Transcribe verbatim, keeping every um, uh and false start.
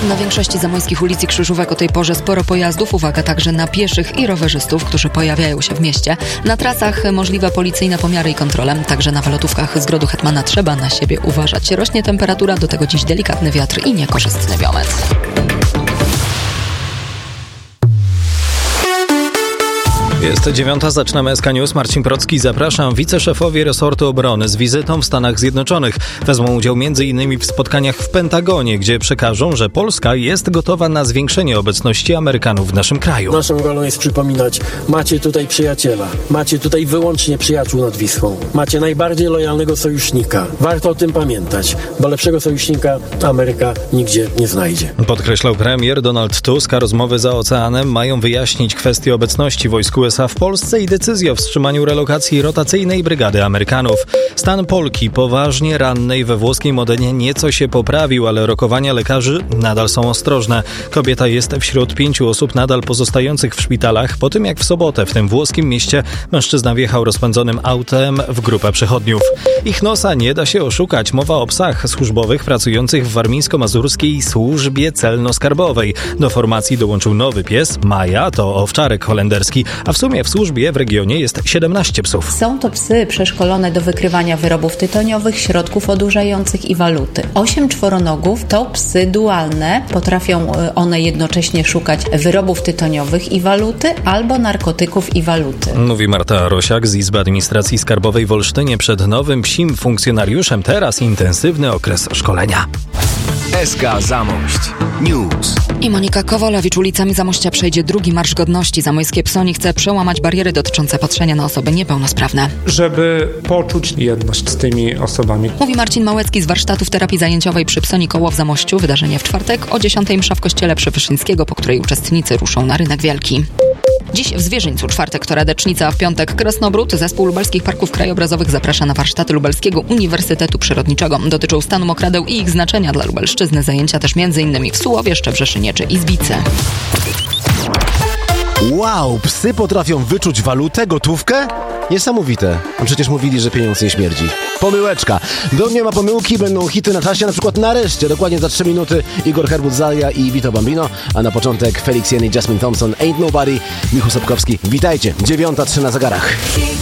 Na większości zamojskich ulic i krzyżówek o tej porze sporo pojazdów. Uwaga także na pieszych i rowerzystów, którzy pojawiają się w mieście. Na trasach możliwe policyjne pomiary i kontrole. Także na wylotówkach z Grodu Hetmana trzeba na siebie uważać. Rośnie temperatura, do tego dziś delikatny wiatr i niekorzystny wiomec. Jest dziewiąta, zaczynamy S K News. Marcin Procki, zapraszam. Wiceszefowie resortu obrony z wizytą w Stanach Zjednoczonych wezmą udział między innymi w spotkaniach w Pentagonie, gdzie przekażą, że Polska jest gotowa na zwiększenie obecności Amerykanów w naszym kraju. Naszą rolą jest przypominać, macie tutaj przyjaciela, macie tutaj wyłącznie przyjaciół nad Wisłą, macie najbardziej lojalnego sojusznika. Warto o tym pamiętać, bo lepszego sojusznika Ameryka nigdzie nie znajdzie. Podkreślał premier Donald Tusk, a rozmowy za oceanem mają wyjaśnić kwestię obecności wojsk U S A w Polsce i decyzję o wstrzymaniu relokacji rotacyjnej brygady Amerykanów. Stan Polki poważnie rannej we włoskiej Modenie nieco się poprawił, ale rokowania lekarzy nadal są ostrożne. Kobieta jest wśród pięciu osób nadal pozostających w szpitalach po tym, jak w sobotę w tym włoskim mieście mężczyzna wjechał rozpędzonym autem w grupę przechodniów. Ich nosa nie da się oszukać. Mowa o psach służbowych pracujących w warmińsko-mazurskiej służbie celno-skarbowej. Do formacji dołączył nowy pies, Maja, to owczarek holenderski, a w sumie w służbie w regionie jest siedemnaście psów. Są to psy przeszkolone do wykrywania wyrobów tytoniowych, środków odurzających i waluty. Osiem czworonogów to psy dualne. Potrafią one jednocześnie szukać wyrobów tytoniowych i waluty albo narkotyków i waluty. Mówi Marta Rosiak z Izby Administracji Skarbowej w Olsztynie. Przed nowym psim funkcjonariuszem teraz intensywny okres szkolenia. S K Zamość News. I Monika Kowalewicz. Ulicami Zamościa przejdzie drugi Marsz Godności. Zamojskie Psoni chce przełamać bariery dotyczące patrzenia na osoby niepełnosprawne. Żeby poczuć jedność z tymi osobami. Mówi Marcin Małecki z warsztatów terapii zajęciowej przy Psoni Koło w Zamościu. Wydarzenie w czwartek o dziesiątej msza w kościele przy Wyszyńskiego, po której uczestnicy ruszą na Rynek Wielki. Dziś w Zwierzyńcu, czwartek to Radecznica, a w piątek Krasnobród. Zespół Lubelskich Parków Krajobrazowych zaprasza na warsztaty Lubelskiego Uniwersytetu Przyrodniczego. Dotyczą stanu mokradeł i ich znaczenia dla Lubelszczyzny. Zajęcia też m.in. w Sułowie, Szczebrzeszynie czy Izbice. Wow, psy potrafią wyczuć walutę, gotówkę? Niesamowite. A przecież mówili, że pieniądz nie śmierdzi. Pomyłeczka. Do nie ma pomyłki, będą hity na czasie, na przykład nareszcie, dokładnie za trzy minuty Igor Herbut-Zalia i Vito Bambino, a na początek Felix Jen i Jasmine Thompson, Ain't Nobody, Michu Sapkowski. Witajcie, dziewiąta trzy na zegarach.